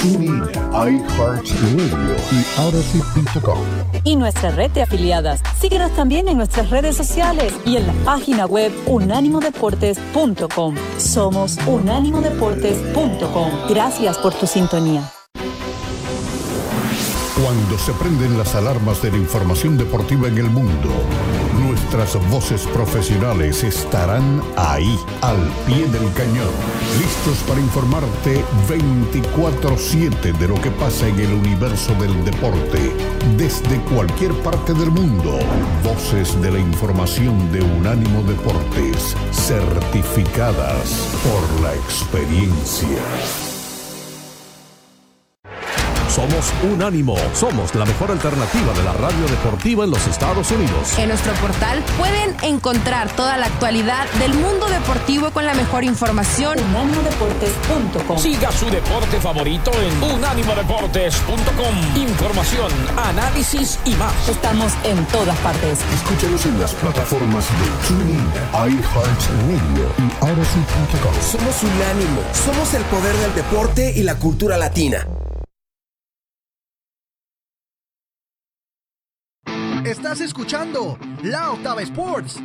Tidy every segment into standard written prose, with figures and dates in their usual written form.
TuneIn, iHeartRadio y Odyssey.com. Y nuestra red de afiliadas. Síguenos también en nuestras redes sociales y en la página web unánimodeportes.com. Somos unánimodeportes.com. Gracias por tu sintonía. Cuando se prenden las alarmas de la información deportiva en el mundo, nuestras voces profesionales estarán ahí, al pie del cañón, listos para informarte 24/7 de lo que pasa en el universo del deporte, desde cualquier parte del mundo. Voces de la información de Unánimo Deportes, certificadas por la experiencia. Somos Unánimo, somos la mejor alternativa de la radio deportiva en los Estados Unidos. En nuestro portal pueden encontrar toda la actualidad del mundo deportivo con la mejor información. Unánimodeportes.com. Siga su deporte favorito en unánimodeportes.com. Información, análisis y más. Estamos en todas partes. Escúchanos en las plataformas de TuneIn, iHeartRadio y Odyssey.com. Somos Unánimo, somos el poder del deporte y la cultura latina. Estás escuchando La Octava Sports.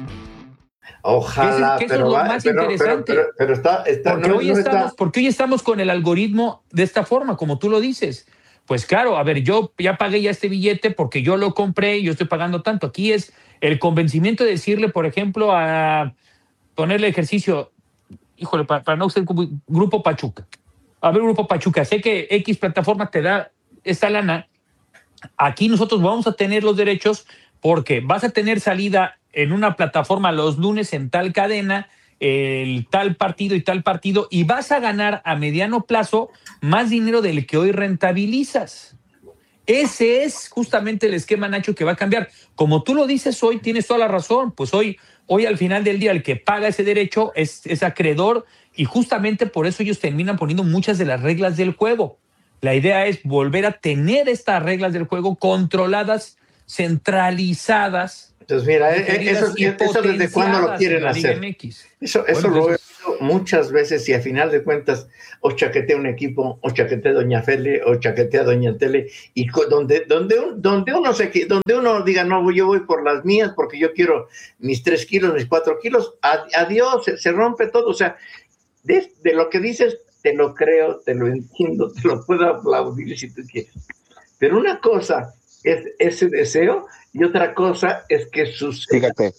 Ojalá, que eso es lo más interesante. Pero está porque hoy estamos con el algoritmo de esta forma, como tú lo dices. Pues claro, a ver, yo ya pagué ya este billete porque yo lo compré y yo estoy pagando tanto. Aquí es el convencimiento de decirle, por ejemplo, a ponerle ejercicio, híjole, para no ser como Grupo Pachuca. A ver, Grupo Pachuca, sé que X plataforma te da esta lana. Aquí nosotros vamos a tener los derechos porque vas a tener salida en una plataforma los lunes en tal cadena, el tal partido y tal partido, y vas a ganar a mediano plazo más dinero del que hoy rentabilizas. Ese es justamente el esquema, Nacho, que va a cambiar. Como tú lo dices hoy, tienes toda la razón. Pues hoy al final del día el que paga ese derecho es acreedor, y justamente por eso ellos terminan poniendo muchas de las reglas del juego. La idea es volver a tener estas reglas del juego controladas, centralizadas. Entonces, mira, eso desde cuándo lo quieren hacer. Eso lo he visto muchas veces, y a final de cuentas, o chaquetea un equipo, o chaquetea Doña Fele, o chaquetea Doña Tele, y donde uno diga, no, yo voy por las mías porque yo quiero mis 3 kilos, mis 4 kilos, adiós, se rompe todo. O sea, de lo que dices, te lo creo, te lo entiendo, te lo puedo aplaudir si tú quieres. Pero una cosa es ese deseo y otra cosa es que suceda. Fíjate,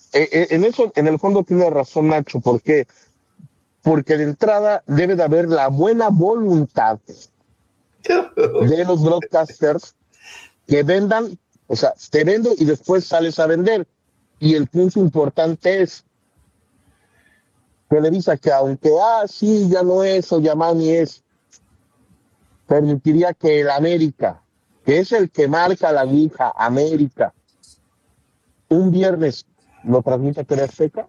en el fondo tiene razón Nacho. ¿Por qué? Porque de entrada debe de haber la buena voluntad de los broadcasters que vendan, o sea, te vendo y después sales a vender. Y el punto importante es Televisa, que aunque sí, ya no es, o ya ni es, permitiría que el América, que es el que marca la Liga América, un viernes lo transmite TV Azteca,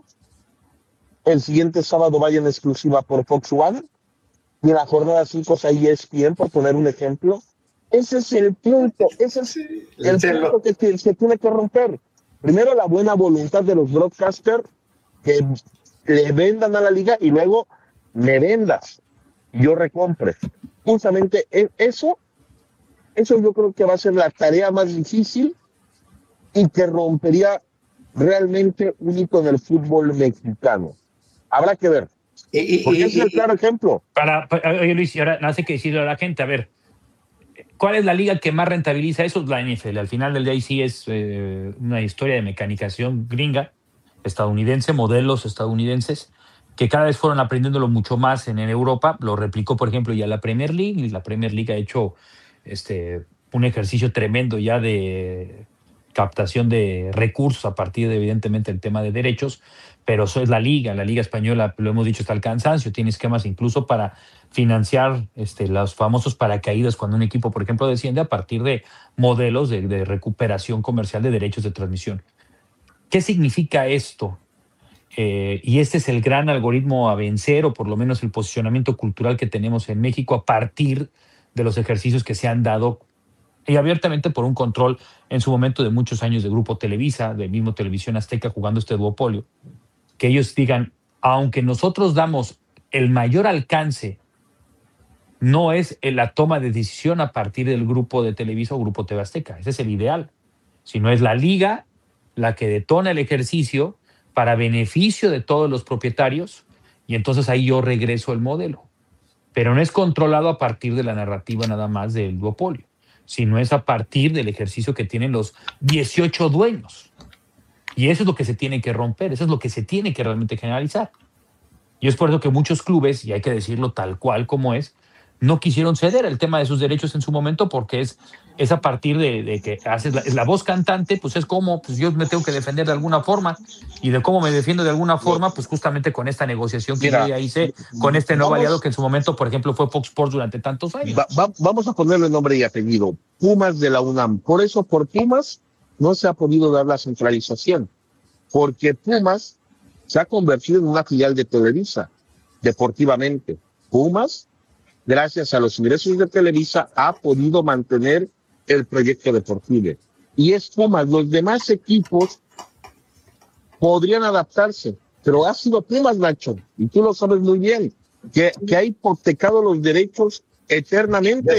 el siguiente sábado vaya en exclusiva por Fox One, y en la jornada 5 sea ESPN, por poner un ejemplo. Ese es el punto, ese es el punto que se tiene que romper. Primero, la buena voluntad de los broadcasters que le vendan a la liga, y luego me vendas, yo recompre. Justamente eso yo creo que va a ser la tarea más difícil y que rompería realmente un hito en el fútbol mexicano. Habrá que ver. Porque es el claro ejemplo. Oye, Luis, y ahora no hace que decirle a la gente, a ver, ¿cuál es la liga que más rentabiliza eso? Es la NFL. Al final del día ahí sí es una historia de mecanización gringa, estadounidense, modelos estadounidenses, que cada vez fueron aprendiéndolo mucho más en Europa. Lo replicó, por ejemplo, ya la Premier League, y la Premier League ha hecho un ejercicio tremendo ya de captación de recursos a partir de, evidentemente, el tema de derechos, pero eso es la liga española, lo hemos dicho hasta el cansancio, tiene esquemas incluso para financiar los famosos paracaídas cuando un equipo, por ejemplo, desciende, a partir de modelos de recuperación comercial de derechos de transmisión. ¿Qué significa esto? Y este es el gran algoritmo a vencer, o por lo menos el posicionamiento cultural que tenemos en México a partir de los ejercicios que se han dado, y abiertamente por un control en su momento de muchos años de Grupo Televisa, de mismo Televisión Azteca, jugando este duopolio, que ellos digan, aunque nosotros damos el mayor alcance no es la toma de decisión a partir del grupo de Televisa o grupo TV Azteca. Ese es el ideal. Sino es la liga la que detona el ejercicio para beneficio de todos los propietarios, y entonces ahí yo regreso el modelo. Pero no es controlado a partir de la narrativa nada más del duopolio, sino es a partir del ejercicio que tienen los 18 dueños. Y eso es lo que se tiene que romper, eso es lo que se tiene que realmente generalizar. Y es por eso que muchos clubes, y hay que decirlo tal cual como es, no quisieron ceder el tema de sus derechos en su momento, porque es a partir de que haces la voz cantante, pues es como, pues yo me tengo que defender de alguna forma, y de cómo me defiendo de alguna forma, pues justamente con esta negociación que yo ya hice con este nuevo aliado que en su momento, por ejemplo, fue Fox Sports durante tantos años. Vamos a ponerle nombre y apellido, Pumas de la UNAM. Por eso, por Pumas, no se ha podido dar la centralización, porque Pumas se ha convertido en una filial de Televisa, deportivamente. Pumas, gracias a los ingresos de Televisa, ha podido mantener el proyecto deportivo. Y es Pumas. Los demás equipos podrían adaptarse, pero ha sido Pumas, Nacho, y tú lo sabes muy bien, que ha hipotecado los derechos eternamente.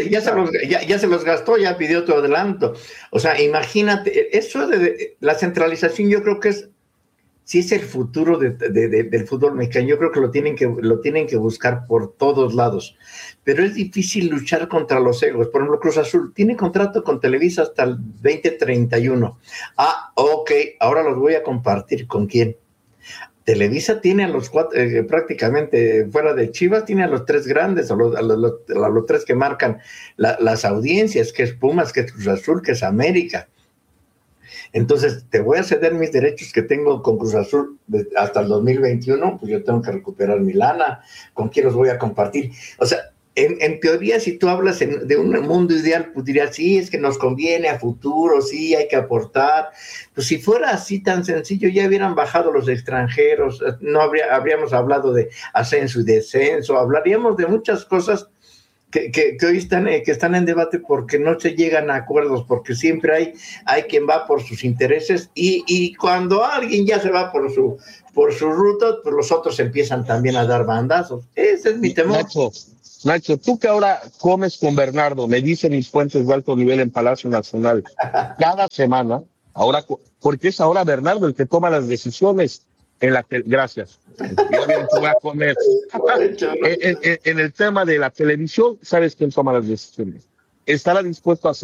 Ya se los gastó, ya pidió tu adelanto. O sea, imagínate, eso de la centralización yo creo que sí es el futuro del fútbol mexicano. Yo creo que lo tienen que buscar por todos lados. Pero es difícil luchar contra los egos. Por ejemplo, Cruz Azul tiene contrato con Televisa hasta el 2031. Ah, ok, ahora los voy a compartir. ¿Con quién? Televisa tiene a los cuatro, prácticamente fuera de Chivas, tiene a los tres grandes, a los tres que marcan las audiencias, que es Pumas, que es Cruz Azul, que es América. Entonces, te voy a ceder mis derechos que tengo con Cruz Azul hasta el 2021, pues yo tengo que recuperar mi lana. ¿Con quién los voy a compartir? O sea, en teoría, si tú hablas de un mundo ideal, pues dirías, sí, es que nos conviene a futuro, sí, hay que aportar. Pues si fuera así tan sencillo, ya hubieran bajado los extranjeros, no habríamos hablado de ascenso y descenso, hablaríamos de muchas cosas que hoy están en debate porque no se llegan a acuerdos, porque siempre hay quien va por sus intereses y cuando alguien ya se va por su ruta, pues los otros empiezan también a dar bandazos. Ese es mi temor. Nacho, tú que ahora comes con Bernardo, me dicen mis fuentes de alto nivel en Palacio Nacional, cada semana, ahora, porque es ahora Bernardo el que toma las decisiones en la que, gracias. Yo bien te voy a comer. En el tema de la televisión, ¿sabes quién toma las decisiones? Estará dispuesto a